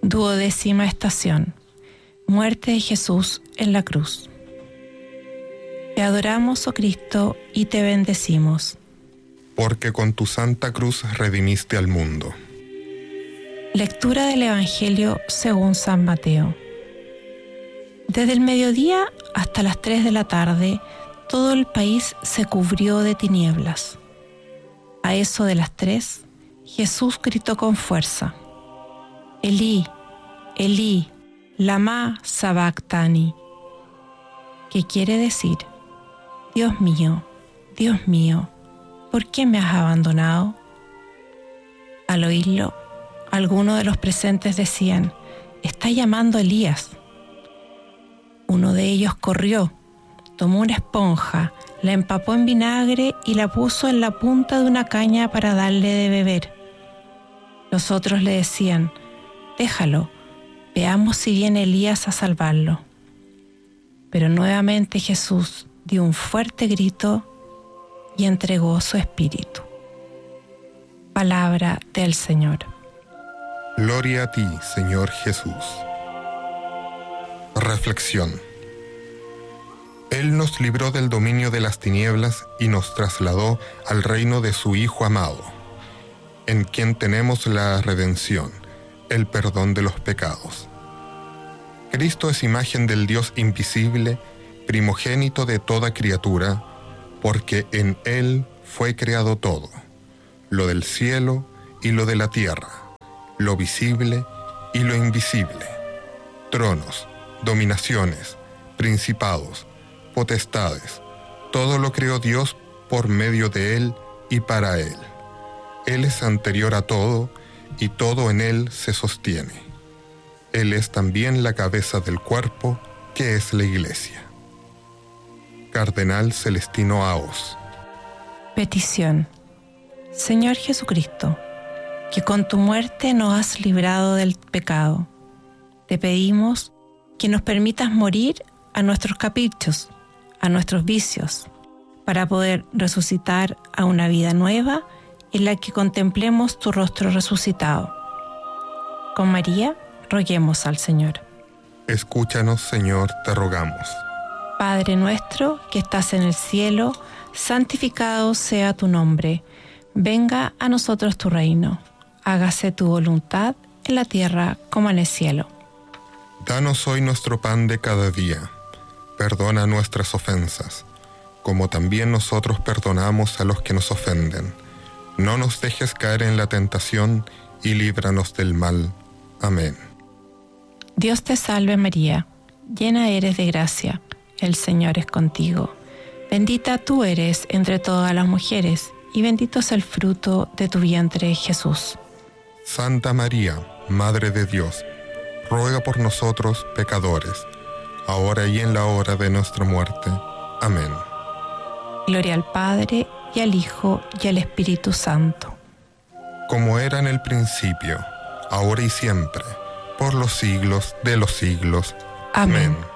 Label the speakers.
Speaker 1: Duodécima estación. Muerte de Jesús en la cruz. Te adoramos, oh Cristo, y te bendecimos.
Speaker 2: Porque con tu santa cruz redimiste al mundo.
Speaker 1: Lectura del Evangelio según San Mateo. Desde el mediodía hasta las 3 de la tarde, todo el país se cubrió de tinieblas. A eso de las 3, Jesús gritó con fuerza: Elí, Elí, lama sabactani, que quiere decir: Dios mío, ¿por qué me has abandonado? Al oírlo, algunos de los presentes decían: está llamando a Elías. Uno de ellos corrió, tomó una esponja, la empapó en vinagre y la puso en la punta de una caña para darle de beber. Los otros le decían: déjalo, veamos si viene Elías a salvarlo. Pero nuevamente Jesús dio un fuerte grito y entregó su espíritu. Palabra del Señor.
Speaker 2: Gloria a ti, Señor Jesús. Reflexión. Él nos libró del dominio de las tinieblas y nos trasladó al reino de su Hijo amado, en quien tenemos la redención, el perdón de los pecados. Cristo es imagen del Dios invisible, primogénito de toda criatura, porque en Él fue creado todo, lo del cielo y lo de la tierra, lo visible y lo invisible, tronos, dominaciones, principados, potestades, todo lo creó Dios por medio de Él y para Él. Él es anterior a todo y todo en Él se sostiene. Él es también la cabeza del cuerpo, que es la Iglesia. Cardenal Celestino Aos.
Speaker 1: Petición. Señor Jesucristo, que con tu muerte nos has librado del pecado, te pedimos que nos permitas morir a nuestros caprichos, a nuestros vicios, para poder resucitar a una vida nueva en la que contemplemos tu rostro resucitado. Con María, roguemos al Señor.
Speaker 2: Escúchanos, Señor, te rogamos.
Speaker 1: Padre nuestro que estás en el cielo, santificado sea tu nombre. Venga a nosotros tu reino. Hágase tu voluntad en la tierra como en el cielo.
Speaker 2: Danos hoy nuestro pan de cada día. Perdona nuestras ofensas, como también nosotros perdonamos a los que nos ofenden. No nos dejes caer en la tentación y líbranos del mal. Amén.
Speaker 1: Dios te salve María, llena eres de gracia, el Señor es contigo. Bendita tú eres entre todas las mujeres, y bendito es el fruto de tu vientre, Jesús.
Speaker 2: Santa María, Madre de Dios, ruega por nosotros pecadores, ahora y en la hora de nuestra muerte. Amén.
Speaker 1: Gloria al Padre, y al Hijo, y al Espíritu Santo.
Speaker 2: Como era en el principio, ahora y siempre, por los siglos de los siglos.
Speaker 1: Amén.